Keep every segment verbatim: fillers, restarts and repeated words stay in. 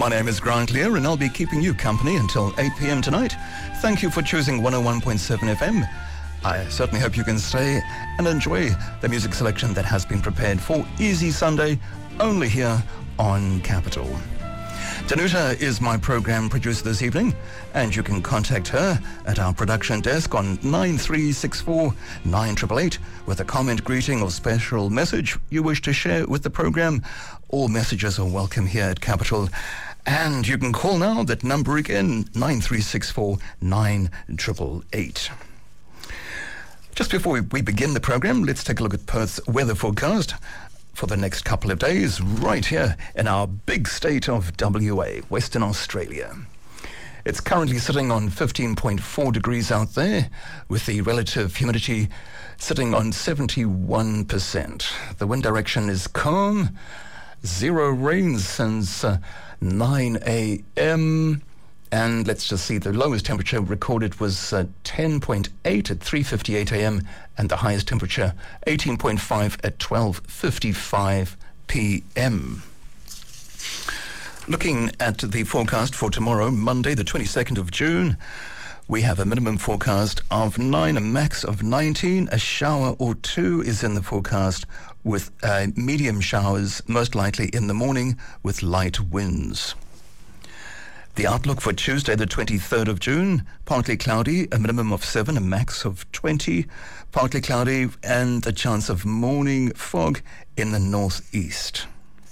My name is Grant Lear and I'll be keeping you company until eight p.m. tonight. Thank you for choosing one oh one point seven F M. I certainly hope you can stay and enjoy the music selection that has been prepared for Easy Sunday, only here on Capital. Danuta is my program producer this evening, and you can contact her at our production desk on nine three six four nine eight eight eight with a comment, greeting or special message you wish to share with the program. All messages are welcome here at Capital. And you can call now, that number again, nine three six four nine eight eight eight. Just before we begin the program, let's take a look at Perth's weather forecast for the next couple of days, right here in our big state of W A, Western Australia. It's currently sitting on fifteen point four degrees out there, with the relative humidity sitting on seventy-one percent. The wind direction is calm, zero rains since uh, nine a.m., and let's just see, the lowest temperature recorded was uh, ten point eight at three fifty-eight a.m. and the highest temperature eighteen point five at twelve fifty-five p.m. Looking at the forecast for tomorrow, Monday, the twenty-second of June, we have a minimum forecast of nine, a max of nineteen. A shower or two is in the forecast, with uh, medium showers most likely in the morning with light winds. The outlook for Tuesday, the twenty-third of June, partly cloudy, a minimum of seven, a max of twenty, partly cloudy, and a chance of morning fog in the northeast.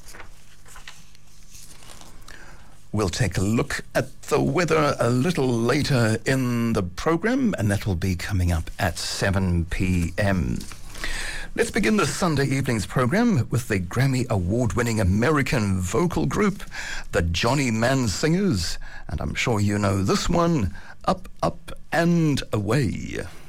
We'll take a look at the weather a little later in the program, and that will be coming up at seven p.m. Let's begin the Sunday evening's program with the Grammy Award-winning American vocal group, the Johnny Mann Singers, and I'm sure you know this one, Up, Up and Away.